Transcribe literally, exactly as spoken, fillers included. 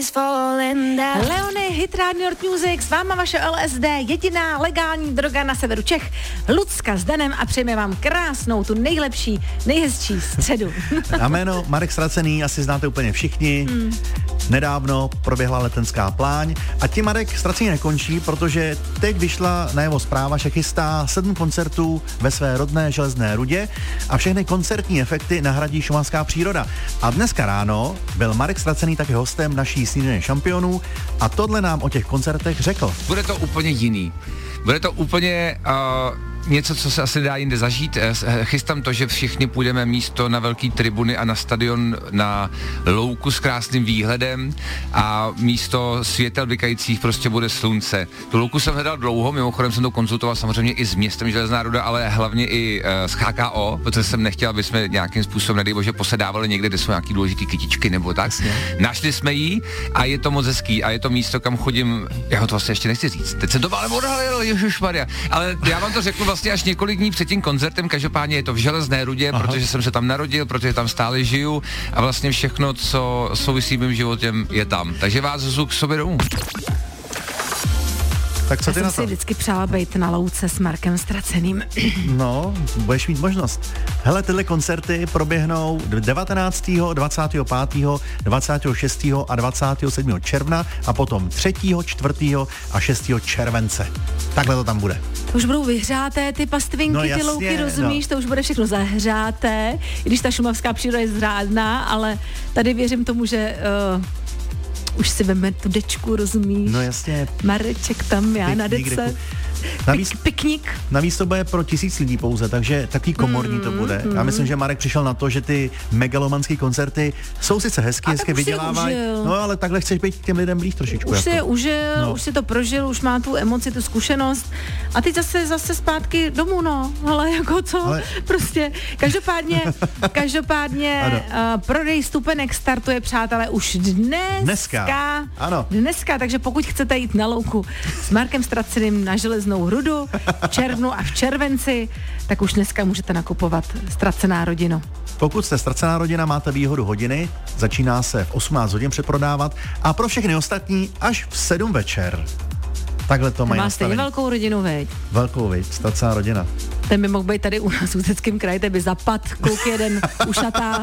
Leony, Hit Radio North Music, s váma vaše L S D, jediná legální droga na severu Čech, Lucka s Danem a přejeme vám krásnou, tu nejlepší, nejhezčí středu. A jméno Marek Ztracený asi znáte úplně všichni. Hmm. Nedávno proběhla letenská pláň a tím Marek Ztracený nekončí, protože teď vyšla na jeho zpráva, že chystá sedm koncertů ve své rodné Železné Rudě a všechny koncertní efekty nahradí šumavská příroda. A dneska ráno byl Marek Ztracený také hostem naší snídaně šampionů a tohle nám o těch koncertech řekl. Bude to úplně jiný. Bude to úplně uh, něco, co se asi dá jinde zažít. Chystám to, že všichni půjdeme místo na velký tribuny a na stadion na louku s krásným výhledem a místo světel vykajících prostě bude slunce. Tu louku jsem hledal dlouho, mimochodem jsem to konzultoval samozřejmě i s městem Železná Ruda, ale hlavně i uh, s H K O, protože jsem nechtěl, aby jsme nějakým způsobem, nedej bože, posedávali někde, kde jsou nějaký důležitý kytičky nebo tak. Jasně. Našli jsme jí a je to moc hezký a je to místo, kam chodím, já ho to vlastně ještě nechci říct. Teď jsem to ale odhalil, ježišmarja. Ale já vám to řeknu vlastně až několik dní před tím koncertem, každopádně je to v Železné Rudě, aha, protože jsem se tam narodil, protože tam stále žiju a vlastně všechno, co souvisí mým životem, je tam. Takže vás zvu k sobě domů. Tak co já ty jsem na si to? vždycky přála být na louce s Markem Ztraceným. No, budeš mít možnost. Hele, tyhle koncerty proběhnou devatenáctého, dvacátého pátého, dvacátého šestého a dvacátého sedmého června a potom třetího, čtvrtého a šestého července. Takhle to tam bude. To už budou vyhřáté ty pastvinky, no, ty jasně, louky, rozumíš, no. To už bude všechno zahřáté, i když ta šumavská příroda je zrádná, ale tady věřím tomu, že uh, už si veme tu dečku, rozumíš? No jasně. Mareček tam, já na dece. Navíc, Pik, piknik. Navíc to bude pro tisíc lidí pouze, takže takový komorní mm, to bude. Mm. Já myslím, že Marek přišel na to, že ty megalomanský koncerty jsou sice hezky, hezky vydělávají, no ale takhle chceš být těm lidem blíž trošičku. Už jako. si je užil, no. Už si to prožil, už má tu emoci, tu zkušenost a teď zase, zase zpátky domů, no, ale jako co, ale... prostě, každopádně, každopádně uh, prodej stupenek startuje, přátelé, už dneska. Dneska, ano. Dneska, takže pokud chcete jít na louku s Markem Ztraceným na Železnou Rudu v červnu a v červenci, tak už dneska můžete nakupovat Ztracená rodina. Pokud jste Ztracená rodina, máte výhodu hodiny, začíná se v osmnáct hodin předprodávat a pro všechny ostatní až v sedm večer. Takhle to mají nastavený. nastavený. Má stejně velkou rodinu, veď? Velkou, veď, Ztracená rodina. Ten by mohl být tady u nás v Ústeckém kraji, ten by zapad, kluk jeden, ušatá,